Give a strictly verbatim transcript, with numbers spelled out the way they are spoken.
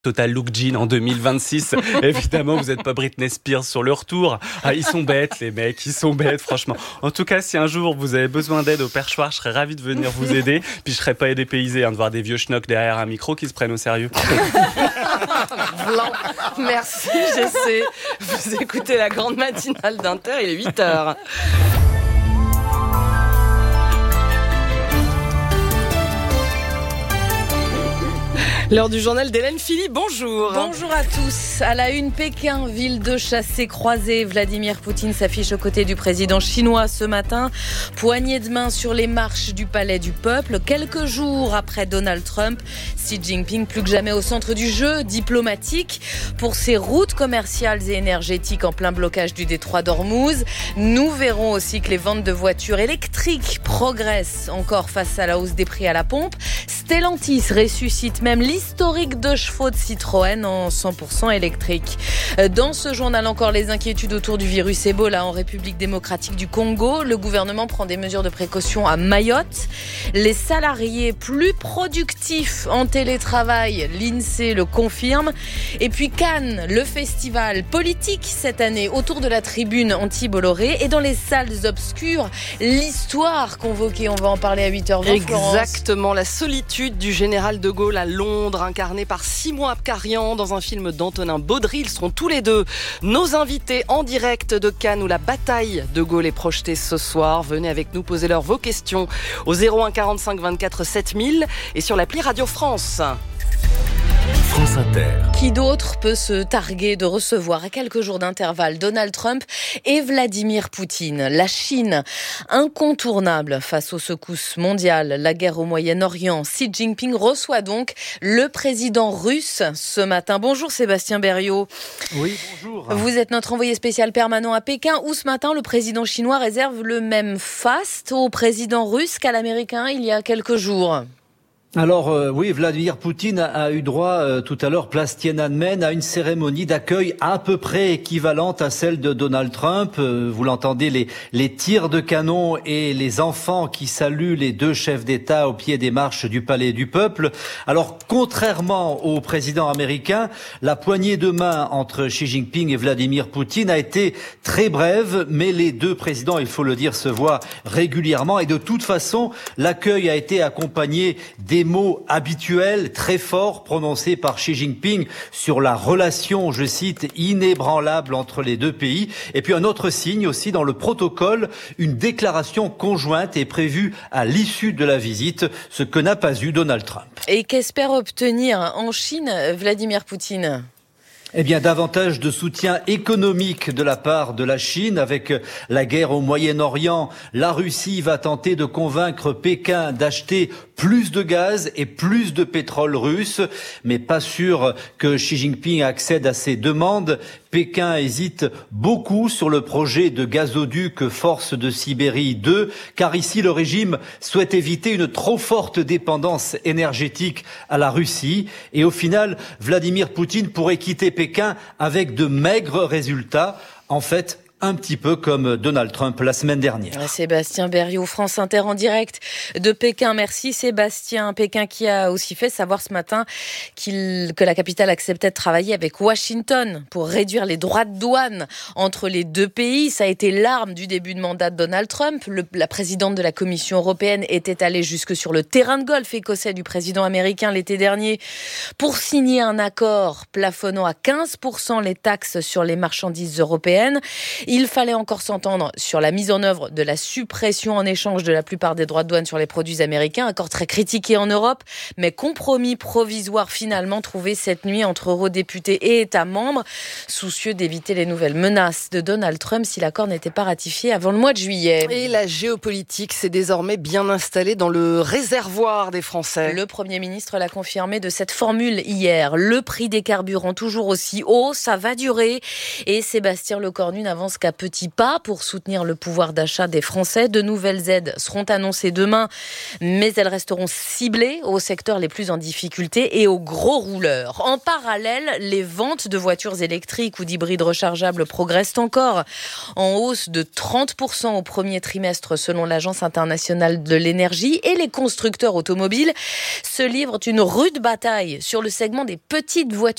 Total Look Jean en deux mille vingt-six. Évidemment, vous n'êtes pas Britney Spears sur le retour. Ah, ils sont bêtes, les mecs, ils sont bêtes, franchement. En tout cas, si un jour vous avez besoin d'aide au perchoir, je serais ravi de venir vous aider. Puis je serais pas dépaysé hein, de voir des vieux schnocks derrière un micro qui se prennent au sérieux. Blanc. Merci, j'essaie. Vous écoutez la grande matinale d'Inter, il est huit heures. L'heure du journal d'Hélène Philippe, bonjour. Bonjour à tous. À la une, Pékin, ville de chassés-croisés. Vladimir Poutine s'affiche aux côtés du président chinois ce matin. Poignée de main sur les marches du Palais du Peuple. Quelques jours après Donald Trump, Xi Jinping plus que jamais au centre du jeu diplomatique pour ses routes commerciales et énergétiques en plein blocage du détroit d'Ormuz. Nous verrons aussi que les ventes de voitures électriques progressent encore face à la hausse des prix à la pompe. Stellantis ressuscite même l'historique de chevaux de Citroën en cent pour cent électrique. Dans ce journal, encore les inquiétudes autour du virus Ebola en République démocratique du Congo. Le gouvernement prend des mesures de précaution à Mayotte. Les salariés plus productifs en télétravail, l'INSEE le confirme. Et puis Cannes, le festival politique cette année autour de la tribune anti-Bolloré. Et dans les salles obscures, l'histoire convoquée. On va en parler à huit heures vingt. Exactement, la solitude du général de Gaulle à Londres, incarné par Simon Abkarian dans un film d'Antonin Baudry. Ils seront tous les deux nos invités en direct de Cannes où la bataille de Gaulle est projetée ce soir. Venez avec nous poser leur vos questions au zéro un quarante-cinq vingt-quatre sept mille et sur l'appli Radio France. France Inter. Qui d'autre peut se targuer de recevoir à quelques jours d'intervalle Donald Trump et Vladimir Poutine? La Chine, incontournable face aux secousses mondiales, la guerre au Moyen-Orient. Xi Jinping reçoit donc le président russe ce matin. Bonjour Sébastien Berriot. Oui, bonjour. Vous êtes notre envoyé spécial permanent à Pékin où ce matin le président chinois réserve le même faste au président russe qu'à l'américain il y a quelques jours. Alors euh, oui, Vladimir Poutine a, a eu droit euh, tout à l'heure, place Tiananmen, à une cérémonie d'accueil à peu près équivalente à celle de Donald Trump. Euh, vous l'entendez, les, les tirs de canon et les enfants qui saluent les deux chefs d'État au pied des marches du Palais du Peuple. Alors contrairement au président américain, la poignée de main entre Xi Jinping et Vladimir Poutine a été très brève, mais les deux présidents, il faut le dire, se voient régulièrement et de toute façon, l'accueil a été accompagné des Des mots habituels très forts prononcés par Xi Jinping sur la relation, je cite, inébranlable entre les deux pays. Et puis un autre signe aussi dans le protocole, une déclaration conjointe est prévue à l'issue de la visite, ce que n'a pas eu Donald Trump. Et qu'espère obtenir en Chine Vladimir Poutine ? Eh bien, davantage de soutien économique de la part de la Chine. Avec la guerre au Moyen-Orient, la Russie va tenter de convaincre Pékin d'acheter plus de gaz et plus de pétrole russe. Mais pas sûr que Xi Jinping accède à ces demandes. Pékin hésite beaucoup sur le projet de gazoduc Force de Sibérie deux, car ici le régime souhaite éviter une trop forte dépendance énergétique à la Russie. Et au final, Vladimir Poutine pourrait quitter Pékin avec de maigres résultats. En fait, un petit peu comme Donald Trump la semaine dernière. Sébastien Berriot, France Inter en direct de Pékin. Merci Sébastien. Pékin qui a aussi fait savoir ce matin qu'il, que la capitale acceptait de travailler avec Washington pour réduire les droits de douane entre les deux pays. Ça a été l'arme du début de mandat de Donald Trump. Le, la présidente de la Commission européenne était allée jusque sur le terrain de golf écossais du président américain l'été dernier pour signer un accord plafonnant à quinze pour cent les taxes sur les marchandises européennes. Il fallait encore s'entendre sur la mise en œuvre de la suppression en échange de la plupart des droits de douane sur les produits américains, accord très critiqué en Europe, mais compromis provisoire finalement trouvé cette nuit entre eurodéputés et États membres, soucieux d'éviter les nouvelles menaces de Donald Trump si l'accord n'était pas ratifié avant le mois de juillet. Et la géopolitique s'est désormais bien installée dans le réservoir des Français. Le Premier ministre l'a confirmé de cette formule hier. Le prix des carburants toujours aussi haut, ça va durer. Et Sébastien Lecornu n'avance qu'à petits pas pour soutenir le pouvoir d'achat des Français. De nouvelles aides seront annoncées demain, mais elles resteront ciblées aux secteurs les plus en difficulté et aux gros rouleurs. En parallèle, les ventes de voitures électriques ou d'hybrides rechargeables progressent encore, en hausse de trente pour cent au premier trimestre selon l'Agence internationale de l'énergie, et les constructeurs automobiles se livrent une rude bataille sur le segment des petites voitures